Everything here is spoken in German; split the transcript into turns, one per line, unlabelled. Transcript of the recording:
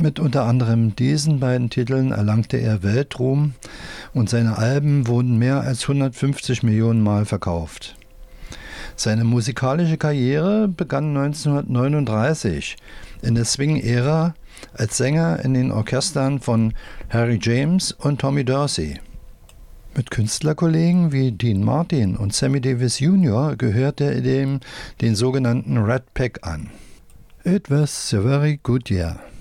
Mit unter anderem diesen beiden Titeln erlangte er Weltruhm und seine Alben wurden mehr als 150 Millionen Mal verkauft. Seine musikalische Karriere begann 1939 in der Swing-Ära als Sänger in den Orchestern von Harry James und Tommy Dorsey. Mit Künstlerkollegen wie Dean Martin und Sammy Davis Jr. gehörte er den sogenannten Rat Pack an. It was a very good year.